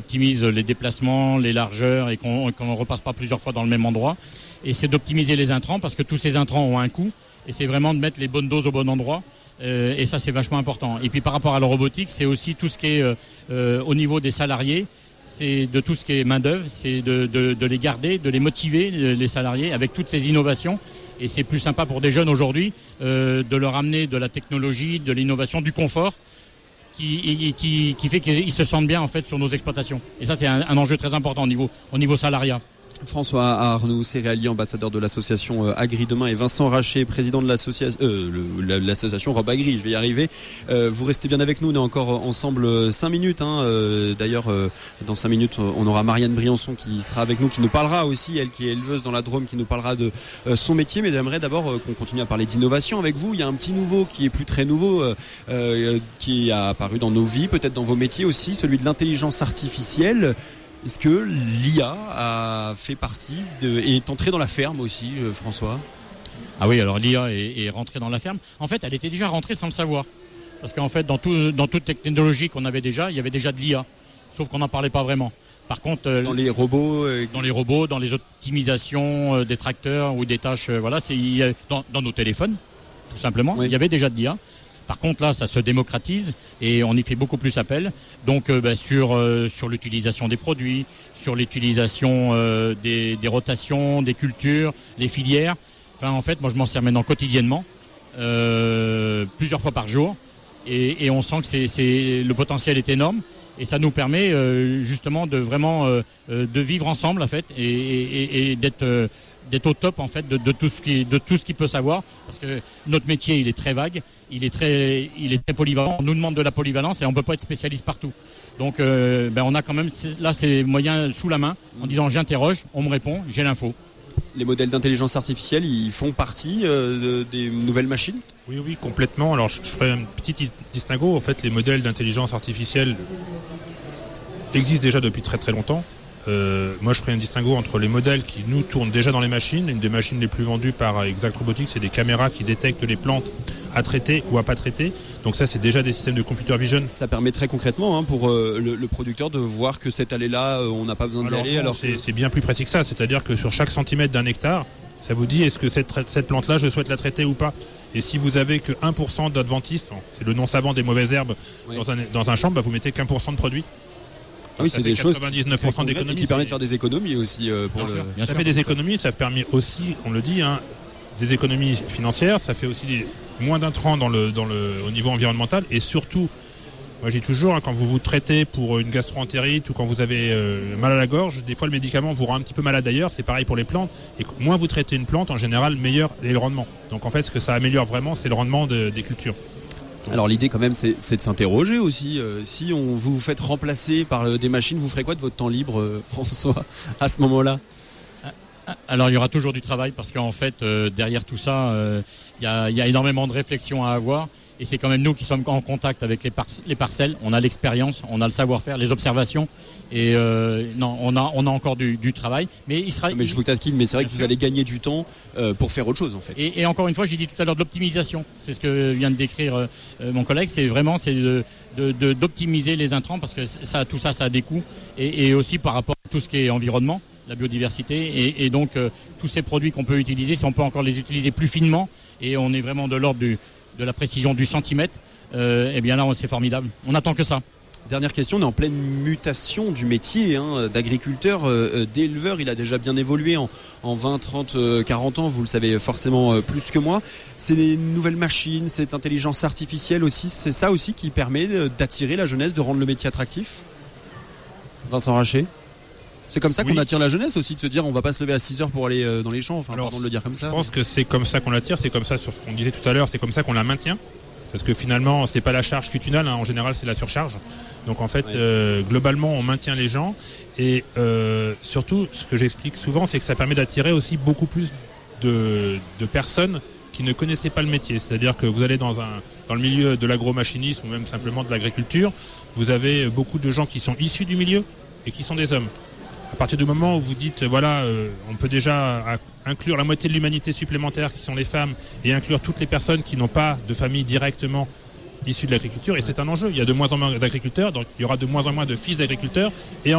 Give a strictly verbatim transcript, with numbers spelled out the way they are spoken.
optimise les déplacements, les largeurs et qu'on qu'on ne repasse pas plusieurs fois dans le même endroit. Et c'est d'optimiser les intrants parce que tous ces intrants ont un coût et c'est vraiment de mettre les bonnes doses au bon endroit. Euh, et ça, c'est vachement important. Et puis par rapport à la robotique, c'est aussi tout ce qui est euh, euh, au niveau des salariés. C'est de tout ce qui est main-d'œuvre, c'est de, de, de les garder, de les motiver, les salariés, avec toutes ces innovations. Et c'est plus sympa pour des jeunes aujourd'hui euh, de leur amener de la technologie, de l'innovation, du confort, qui, qui, qui fait qu'ils se sentent bien en fait sur nos exploitations. Et ça, c'est un, un enjeu très important au niveau, au niveau salariat. François Arnoux, céréalier, ambassadeur de l'association euh, Agri Demain, et Vincent Rachet, président de l'association, euh, le, l'association Rob Agri, je vais y arriver. Euh, vous restez bien avec nous, on est encore ensemble cinq minutes. Hein, euh, d'ailleurs, euh, dans cinq minutes, on aura Marianne Briançon qui sera avec nous, qui nous parlera aussi, elle qui est éleveuse dans la Drôme, qui nous parlera de euh, son métier. Mais j'aimerais d'abord euh, qu'on continue à parler d'innovation avec vous. Il y a un petit nouveau qui est plus très nouveau, euh, euh, qui a apparu dans nos vies, peut-être dans vos métiers aussi, celui de l'intelligence artificielle. Est-ce que l'I A a fait partie de, et est entrée dans la ferme aussi, euh, François ? Ah oui, alors l'I A est, est rentrée dans la ferme. En fait, elle était déjà rentrée sans le savoir. Parce qu'en fait, dans, tout, dans toute technologie qu'on avait déjà, il y avait déjà de l'I A. Sauf qu'on n'en parlait pas vraiment. Par contre, euh, dans les robots, euh, dans les robots, dans les optimisations euh, des tracteurs ou des tâches, euh, voilà, c'est il y a, dans, dans nos téléphones, tout simplement, oui. Il y avait déjà de l'I A. Par contre, là, ça se démocratise et on y fait beaucoup plus appel. Donc, euh, bah, sur euh, sur l'utilisation des produits, sur l'utilisation euh, des, des rotations, des cultures, les filières. Enfin, en fait, moi, je m'en sers maintenant quotidiennement, euh, plusieurs fois par jour, et, et on sent que c'est, c'est le potentiel est énorme. Et ça nous permet euh, justement de vraiment euh, de vivre ensemble, en fait, et, et, et d'être euh, d'être au top en fait de, de tout ce qui de tout ce qu'il peut savoir, parce que notre métier il est très vague, il est très il est très polyvalent. On nous demande de la polyvalence et on peut pas être spécialiste partout. Donc euh, ben on a quand même là ces moyens sous la main en disant j'interroge, on me répond, j'ai l'info. Les modèles d'intelligence artificielle, ils font partie euh, de, des nouvelles machines ? Oui, oui, complètement. Alors, je, je ferai un petit distinguo. En fait, les modèles d'intelligence artificielle existent déjà depuis très très longtemps. Euh, moi, je ferai un distinguo entre les modèles qui nous tournent déjà dans les machines. Une des machines les plus vendues par Exact Robotics, c'est des caméras qui détectent les plantes à traiter ou à pas traiter. Donc ça, c'est déjà des systèmes de computer vision. Ça permet très concrètement hein, pour euh, le, le producteur de voir que cette allée-là, euh, on n'a pas besoin d'y alors aller. Non, alors c'est, que... c'est bien plus précis que ça. C'est-à-dire que sur chaque centimètre d'un hectare, ça vous dit est-ce que cette, cette plante-là, je souhaite la traiter ou pas. Et si vous avez que un pour cent d'adventistes, c'est le nom savant des mauvaises herbes, oui. dans, un, dans un champ, bah vous mettez qu'un pour cent de produits. Ah oui, c'est des choses quatre-vingt-dix-neuf pour cent d'économies. Et qui permettent de faire des économies aussi. Euh, pour bien le... sûr. Bien ça sûr. Fait des économies, ça permet aussi, on le dit, hein, des économies financières, ça fait aussi des, moins d'intrants dans le, dans le, au niveau environnemental et surtout, moi j'ai toujours, hein, quand vous vous traitez pour une gastro-entérite ou quand vous avez euh, mal à la gorge, des fois le médicament vous rend un petit peu malade d'ailleurs, c'est pareil pour les plantes, et moins vous traitez une plante, en général, meilleur est le rendement. Donc en fait, ce que ça améliore vraiment, c'est le rendement de, des cultures. Alors l'idée quand même c'est, c'est de s'interroger aussi, euh, si on vous, vous faites remplacer par euh, des machines, vous ferez quoi de votre temps libre euh, François, à ce moment-là ? Alors il y aura toujours du travail parce qu'en fait euh, derrière tout ça euh, il y a, y a énormément de réflexions à avoir et c'est quand même nous qui sommes en contact avec les, par- les parcelles, on a l'expérience, on a le savoir-faire, les observations et euh, non on a on a encore du, du travail mais il sera. Mais je vous taquine, mais c'est vrai que vous allez gagner du temps euh, pour faire autre chose en fait. Et, et encore une fois j'ai dit tout à l'heure de l'optimisation, c'est ce que vient de décrire euh, mon collègue, c'est vraiment c'est de, de, de d'optimiser les intrants parce que ça tout ça ça a des coûts et, et aussi par rapport à tout ce qui est environnement. La biodiversité et, et donc euh, tous ces produits qu'on peut utiliser, si on peut encore les utiliser plus finement et on est vraiment de l'ordre du, de la précision du centimètre, euh, et bien là c'est formidable. On n'attend que ça. Dernière question, on est en pleine mutation du métier hein, d'agriculteur, euh, d'éleveur. Il a déjà bien évolué en, en vingt, trente, quarante ans, vous le savez forcément euh, plus que moi. C'est les nouvelles machines, cette intelligence artificielle aussi, c'est ça aussi qui permet d'attirer la jeunesse, de rendre le métier attractif ? Vincent Rachet ? C'est comme ça qu'on oui. attire la jeunesse aussi, de se dire on va pas se lever à six heures pour aller euh, dans les champs, enfin, alors, pardon de le dire comme ça. Je pense mais... que c'est comme ça qu'on l'attire, c'est comme ça sur ce qu'on disait tout à l'heure, c'est comme ça qu'on la maintient. Parce que finalement, c'est pas la charge cutunale, hein, en général c'est la surcharge. Donc en fait, ouais. euh, globalement, on maintient les gens. Et euh, surtout, ce que j'explique souvent, c'est que ça permet d'attirer aussi beaucoup plus de, de personnes qui ne connaissaient pas le métier. C'est-à-dire que vous allez dans, un, dans le milieu de l'agromachinisme ou même simplement de l'agriculture, vous avez beaucoup de gens qui sont issus du milieu et qui sont des hommes. À partir du moment où vous dites, voilà, euh, on peut déjà inclure la moitié de l'humanité supplémentaire qui sont les femmes et inclure toutes les personnes qui n'ont pas de famille directement issue de l'agriculture, et c'est un enjeu. Il y a de moins en moins d'agriculteurs, donc il y aura de moins en moins de fils d'agriculteurs, et